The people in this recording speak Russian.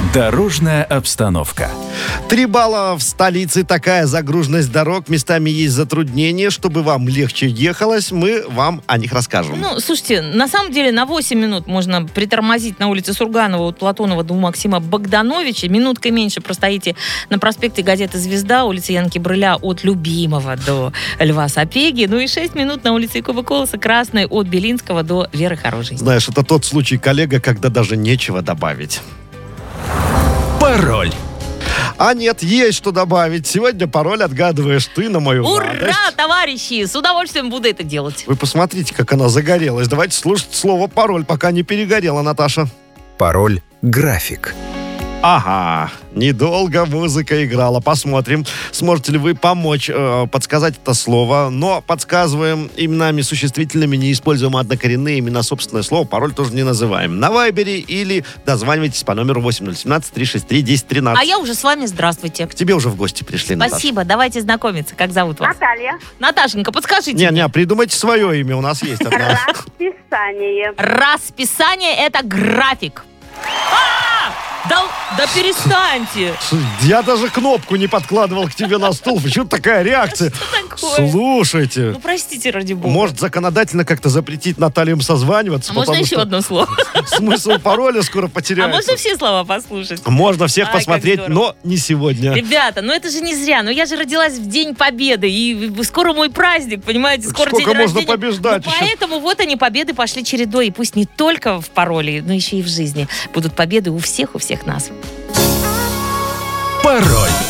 Дорожная обстановка. 3 балла в столице. Такая загруженность дорог. Местами есть затруднения. Чтобы вам легче ехалось, мы вам о них расскажем. Слушайте, на самом деле на 8 минут можно притормозить на улице Сурганова от Платонова до Максима Богдановича. Минуткой меньше простоите на проспекте Газеты «Звезда», улице Янки Брыля от Любимого до Льва Сапеги. И 6 минут на улице Якуба Колоса Красной от Белинского до Веры Хорошей. Знаешь, это тот случай, коллега, когда даже нечего добавить. Пароль. А нет, есть что добавить. Сегодня пароль отгадываешь ты на мою Ура, радость. товарищи! С удовольствием буду это делать. Вы посмотрите, как она загорелась. Давайте слушать слово «пароль», пока не перегорела, Наташа. Пароль «График». Ага, недолго музыка играла. Посмотрим, сможете ли вы помочь подсказать это слово. Но подсказываем именами существительными, не используем однокоренные имена, собственное слово. Пароль тоже не называем. На Вайбере или дозванивайтесь по номеру 8017-363-1013. А я уже с вами. Здравствуйте. К тебе уже в гости пришли, Наташа. Спасибо. Давайте знакомиться. Как зовут вас? Наталья. Наташенька, подскажите. Не, придумайте свое имя, у нас есть одна. Расписание. Расписание – это график. Да перестаньте. Я даже кнопку не подкладывал к тебе на стул. Почему такая реакция? Что такое? Слушайте. Простите, ради бога. Может, законодательно как-то запретить Натальям созваниваться? А можно потому еще что одно слово? смысл пароля скоро А потеряется. можно все слова послушать? Можно всех Ай, как посмотреть, здорово. но не сегодня. Ребята, это же не зря. Я же родилась в День Победы. И скоро мой праздник, понимаете? Скоро Сколько день можно рождения. побеждать еще? Поэтому они победы пошли чередой. И пусть не только в пароле, но еще и в жизни будут победы у всех нас. Пароль.